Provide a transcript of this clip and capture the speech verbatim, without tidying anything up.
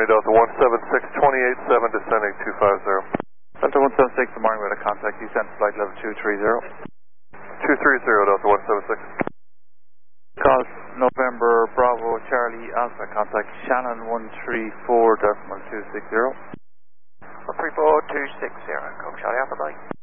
Delta one seven six, twenty-eight seven, descending two five zero. Delta one seven six, good morning, we're at a contact, descent flight level two three zero. two three zero, Delta one seven six. Golf November Bravo Charlie Alpha, contact Shannon one three four decimal two six zero. one three four two six zero, Golf Charlie Alpha, bye.